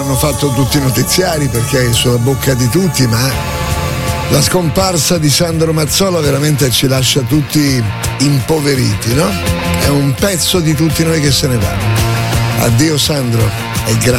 hanno fatto tutti i notiziari perché è sulla bocca di tutti, ma la scomparsa di Sandro Mazzola veramente ci lascia tutti impoveriti, no? È un pezzo di tutti noi che se ne va. Addio Sandro e grazie.